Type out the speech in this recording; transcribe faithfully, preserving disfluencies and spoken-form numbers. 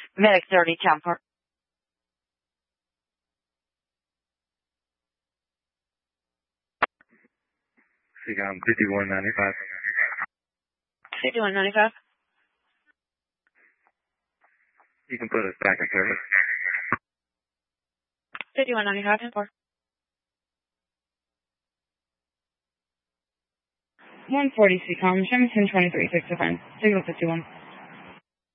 Medic thirty, Temper. Seacom fifty-one ninety-five. fifty-one ninety-five. You can put us back in service. fifty-one ninety-five, Temper. one forty Seacom, Sherman ten twenty-three, six to five. Signal fifty-one.